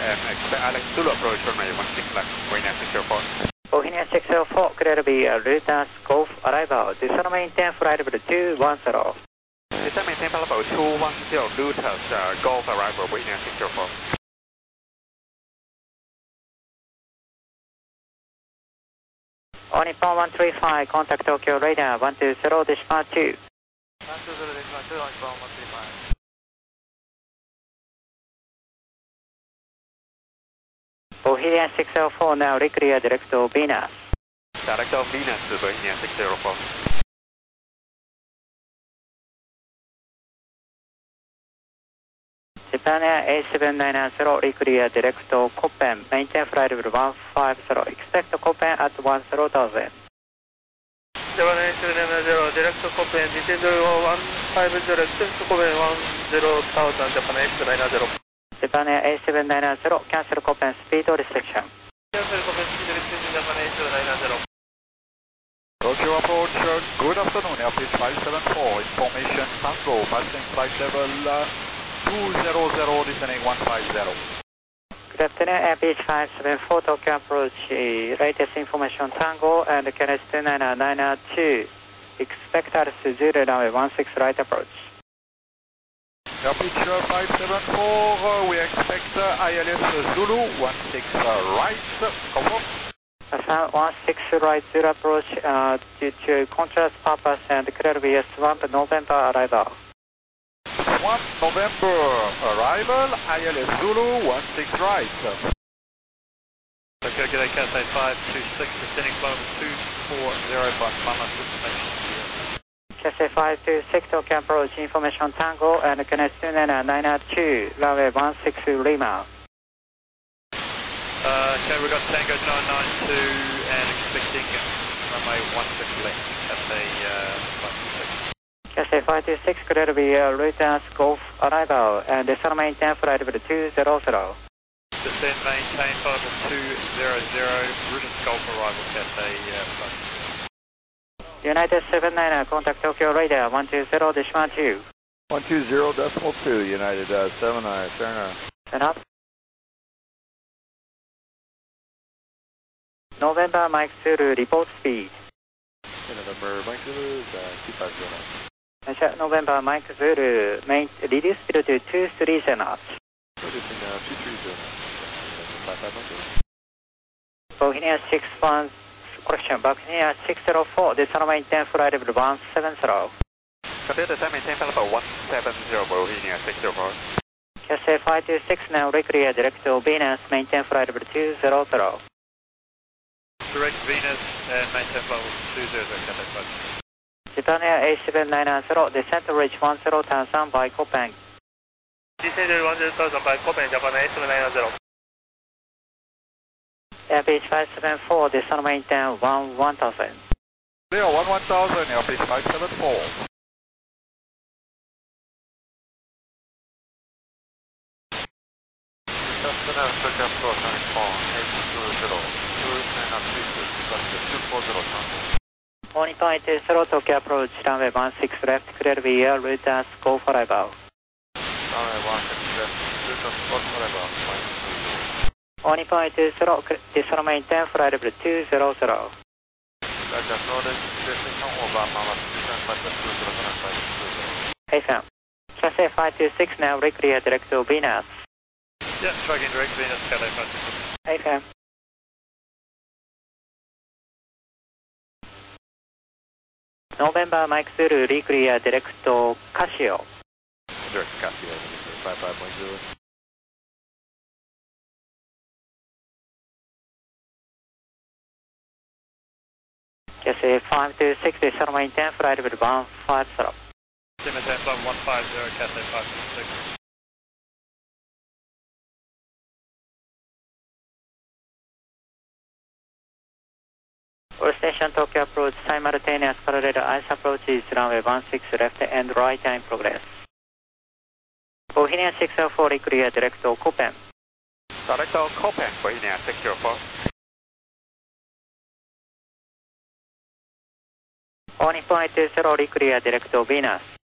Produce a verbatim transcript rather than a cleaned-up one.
and expect Alex Zulu approach runway one six left, Bohemia six zero four. Bohemia six zero four, clear to be uh, Lutas Golf arrival. Descend maintain flight level two one zero. Descend maintain flight level two one zero, Lutas uh, Golf arrival, Bohemia six zero four. All Nippon one three five, contact Tokyo radar one two zero, dispatch two. one two zero, dispatch two, All Nippon one three five. Bohemia six zero four, now reclear direct to Venus. Direct of Venus, Bohemia six zero four. Japan Air A seven nine zero, reclear direct to Copen, maintain flight level one five zero, expect Copen at one zero thousand. Japan A seven nine zero, direct to Copen, descend one five zero, expect Copen one zero thousand, Japan A seven nine zero. Japan Air A seven nine zero, cancel Copen speed restriction. Cancel Copen speed restriction, Japan A seven nine zero. Tokyo approach, uh, good afternoon, Airfield five seven four, information Tango, passing flight level uh, two zero zero, descending one five zero. Good afternoon, Airfield five seven four, Tokyo approach, uh, latest information Tango and K N S two nine nine two, expect altitude zero runway one six right approach. Airfield five seven four, uh, we expect uh, I L S Zulu one six uh, right, confirm. Sun one six right zero approach uh, due to contrast purpose and clear to be a Swamp November arrival. Swamp November arrival, I L S Zulu one six right. Tokyo G'day Cathay five two six, descending flight two four zero by Mama destination. Cathay five two six, Tokyo approach, information Tango and K N S two nine nine two, runway one six Lima. Uh, okay, we've got Tango nine nine two and expecting runway one six left, Cathay uh, five two six. Cathay five two six, clear to be uh, Lutas Golf arrival and descend maintain flight level two zero zero. Descend maintain flight level two zero zero, Lutas Golf arrival, Cathay uh, five two six. United seven nine, contact Tokyo radar one two zero, dispatch two. one two zero decimal two, United uh, seven nine, turn on. Turn up. November Mike Zulu, report speed. November Mike Zulu is uh, two five zero knots. November Mike Zulu, main, reduce speed to two three zero knots. Reducing uh, two three zero knots. five five zero. Bohemia six one, correction, Bohemia six zero four, descend maintain flight level one seven zero. Copy, descend maintain flight level one seven zero, Bohemia six zero four. Cathay five two six, now reclear direct to Venus, maintain flight level two zero zero. Direct Venus and maintain flight level two zero zero, Cathay five two six. Japan Air A seven nine zero, descent to reach one zero thousand by Copen. Descend to one zero thousand by Copen, Japan A seven nine zero. Airfield five seven four, descent maintain one one thousand. Clear one one thousand, Airfield five seven four. Good afternoon, Tokyo approach, All Nippon eight two zero, two nine three two, dispatch two four zero Tango. All Nippon eight two zero, Tokyo approach, runway one six left, clear to be air, Lutas Golf arrival. Runway one six left, Lutas Golf arrival, minus two zero. All Nippon eight two zero, descend maintain flight level two zero zero. Roger, Northern destination over Mama destination flight level two zero zero, minus two zero. Hey fam. Cathay five two six, now reclear direct to Venus. Yeah, striking direct Venus, Cathay five two six. Hey fam. November Mike Zulu, reclear direct to Casio. Direct Casio, five five point zero. Cathay five two six, descend maintain flight level one five zero. Maintain flight one five zero, Cathay five two six. All station Tokyo approach, simultaneous parallel ice approaches, runway one six left and right in progress. Bohemia six zero four, clear direct to Copen. Direct to Copen, Bohemia six zero four. All Nippon eight two zero, clear direct to Venus.